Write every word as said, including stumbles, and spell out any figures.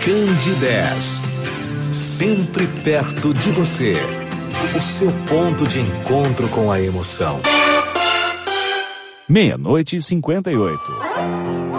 Candidez, sempre perto de você. O seu ponto de encontro com a emoção. Meia-noite e cinquenta e oito.